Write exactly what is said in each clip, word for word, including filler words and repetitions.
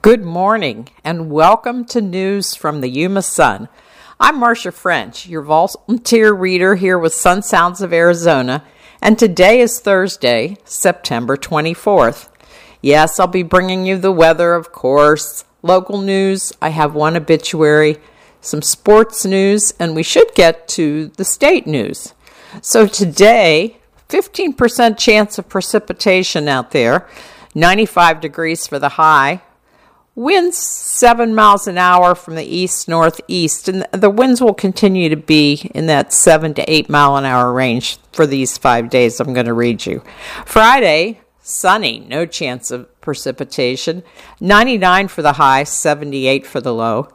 Good morning and welcome to News from the Yuma Sun. I'm Marcia French, your volunteer reader here with Sun Sounds of Arizona, and today is Thursday, September twenty-fourth. Yes, I'll be bringing you the weather, of course, local news, I have one obituary, some sports news, and we should get to the state news. So today, fifteen percent chance of precipitation out there, ninety-five degrees for the high. Winds seven miles an hour from the east-northeast, and the winds will continue to be in that seven to eight mile an hour range for these five days I'm going to read you. Friday, sunny, no chance of precipitation, ninety-nine for the high, seventy-eight for the low.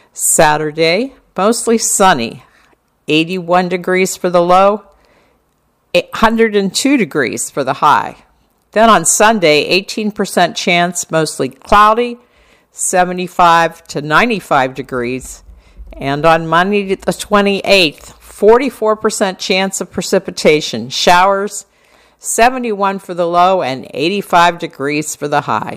Saturday, mostly sunny, eighty-one degrees for the low, one hundred two degrees for the high. Then on Sunday, eighteen percent chance, mostly cloudy, seventy-five to ninety-five degrees. And on Monday the twenty-eighth, forty-four percent chance of precipitation, showers, seventy-one for the low and eighty-five degrees for the high.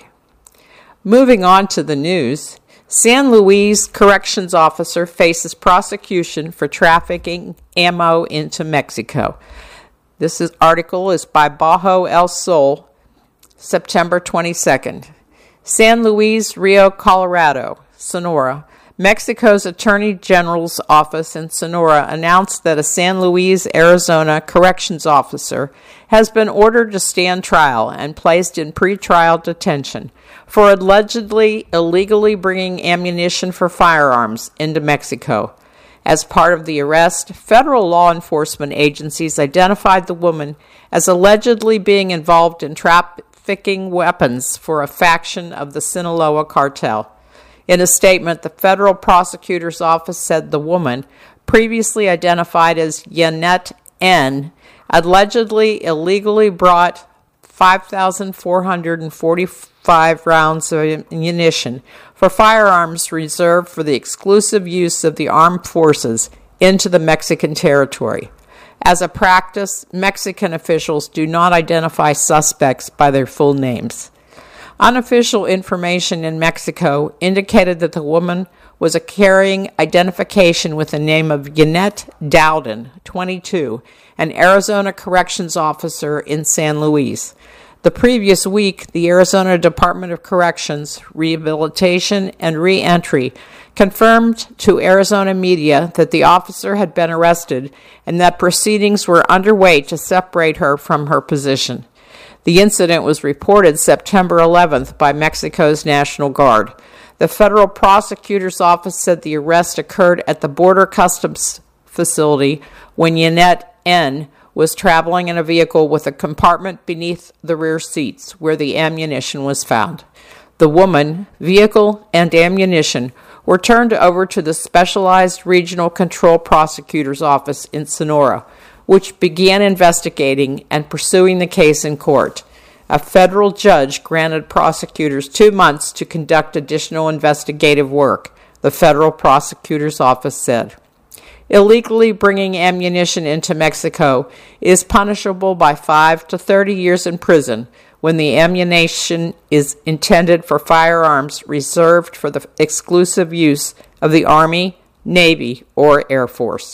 Moving on to the news, San Luis corrections officer faces prosecution for trafficking ammo into Mexico. This is, article is by Bajo El Sol, September twenty-second. San Luis Rio Colorado, Sonora. Mexico's Attorney General's office in Sonora announced that a San Luis, Arizona corrections officer has been ordered to stand trial and placed in pretrial detention for allegedly illegally bringing ammunition for firearms into Mexico. As part of the arrest, federal law enforcement agencies identified the woman as allegedly being involved in trafficking weapons for a faction of the Sinaloa cartel. In a statement, the federal prosecutor's office said the woman, previously identified as Yanette N., allegedly illegally brought five thousand four hundred forty-five rounds of ammunition for firearms reserved for the exclusive use of the armed forces into the Mexican territory. As a practice, Mexican officials do not identify suspects by their full names. Unofficial information in Mexico indicated that the woman was a carrying identification with the name of Yanette Dowden, twenty-two, an Arizona corrections officer in San Luis. The previous week, the Arizona Department of Corrections, Rehabilitation, and Reentry confirmed to Arizona media that the officer had been arrested and that proceedings were underway to separate her from her position. The incident was reported September eleventh by Mexico's National Guard. The federal prosecutor's office said the arrest occurred at the Border Customs facility when Yanette N. was traveling in a vehicle with a compartment beneath the rear seats where the ammunition was found. The woman, vehicle, and ammunition were turned over to the Specialized Regional Control Prosecutor's Office in Sonora, which began investigating and pursuing the case in court. A federal judge granted prosecutors two months to conduct additional investigative work, the federal prosecutor's office said. Illegally bringing ammunition into Mexico is punishable by five to thirty years in prison when the ammunition is intended for firearms reserved for the exclusive use of the Army, Navy, or Air Force.